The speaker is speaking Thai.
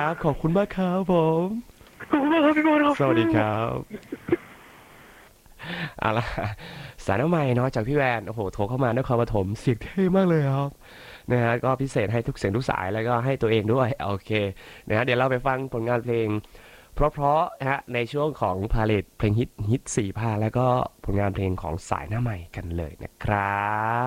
ครับขอบคุณมากครับผมขอบคุณมากครับพี่บอลครับสวัสดีครับเอาล่ะสายน้ำใหม่เนาะจากพี่แวนโอ้โหโทรเข้ามานครปฐมเสียงเท่มากเลยครับนะฮะก็พิเศษให้ทุกเสียงทุกสายแล้วก็ให้ตัวเองด้วยโอเคนะฮะเดี๋ยวเราไปฟังผลงานเพลงเพราะๆนะฮะในช่วงของพาเลทเพลงฮิต4 ภาคแล้วก็ผลงานเพลงของสายหน้าใหม่กันเลยนะครับ